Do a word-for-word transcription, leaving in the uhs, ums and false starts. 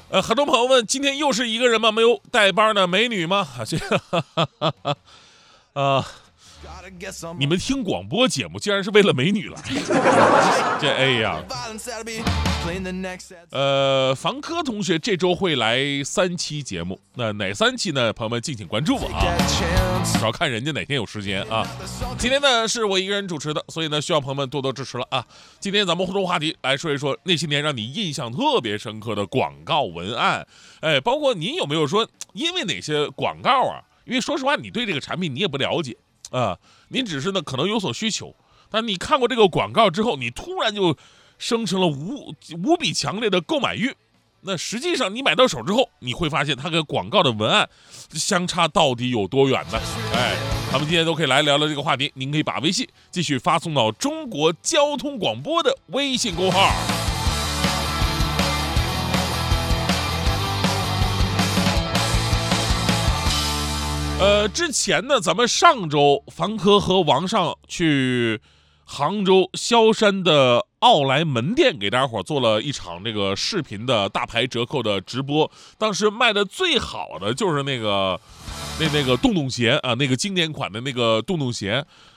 呃，很多朋友问，今天又是一个人吗？没有带班的美女吗？这个，呃，你们听广播节目竟然是为了美女来，这哎呀，呃，房科同学这周会来三期节目，那哪三期呢？朋友们敬请关注啊，主要看人家哪天有时间啊。今天呢是我一个人主持的，所以呢需要朋友们多多支持了啊。今天咱们互动话题来说一说那些年让你印象特别深刻的广告文案，哎，包括您有没有说因为哪些广告啊？因为说实话，你对这个产品你也不了解啊，您只是呢可能有所需求，但你看过这个广告之后，你突然就生成了无无比强烈的购买欲。那实际上你买到手之后，你会发现它跟广告的文案相差到底有多远呢？哎，咱们今天都可以来聊聊这个话题。您可以把微信继续发送到中国交通广播的微信公号。呃，之前呢，咱们上周房科和王上去杭州萧山的奥莱门店给大家伙做了一场这个视频的大牌折扣的直播，当时卖的最好的就是那个那那个洞洞鞋啊，那个经典款的那个洞洞鞋。